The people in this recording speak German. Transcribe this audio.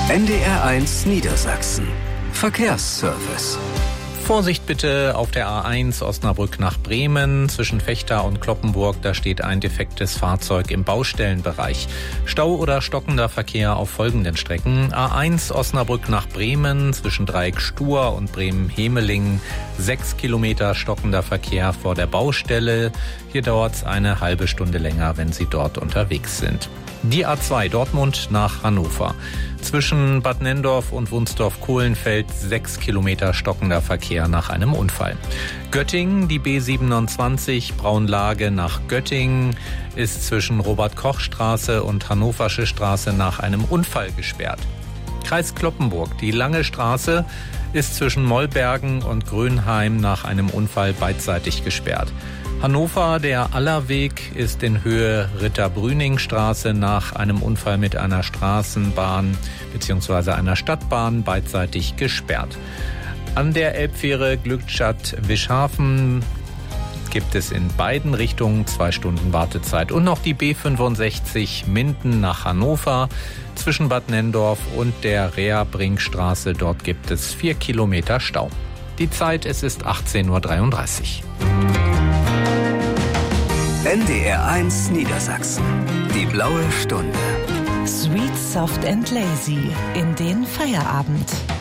NDR1 Niedersachsen. Verkehrsservice. Vorsicht bitte auf der A1 Osnabrück nach Bremen. Zwischen Vechta und Cloppenburg, da steht ein defektes Fahrzeug im Baustellenbereich. Stau oder stockender Verkehr auf folgenden Strecken. A1 Osnabrück nach Bremen, zwischen Dreieck Stur und Bremen-Hemeling. 6 Kilometer stockender Verkehr vor der Baustelle. Hier dauert es eine halbe Stunde länger, wenn Sie dort unterwegs sind. Die A2 Dortmund nach Hannover. Zwischen Bad Nenndorf und Wunsdorf-Kohlenfeld 6 Kilometer stockender Verkehr nach einem Unfall. Göttingen, die B27 Braunlage nach Göttingen ist zwischen Robert-Koch-Straße und Hannoversche Straße nach einem Unfall gesperrt. Kreis Cloppenburg, die Lange Straße ist zwischen Mollbergen und Grönheim nach einem Unfall beidseitig gesperrt. Hannover, der Allerweg ist in Höhe Ritter-Brüning-Straße nach einem Unfall mit einer Straßenbahn bzw. einer Stadtbahn beidseitig gesperrt. An der Elbfähre Glückstadt-Wischhafen gibt es in beiden Richtungen 2 Stunden Wartezeit. Und noch die B65 Minden nach Hannover zwischen Bad Nenndorf und der Rehrbrinkstraße. Dort gibt es 4 Kilometer Stau. Die Zeit, es ist 18:33 Uhr. NDR1 Niedersachsen. Die blaue Stunde. Sweet, soft and lazy in den Feierabend.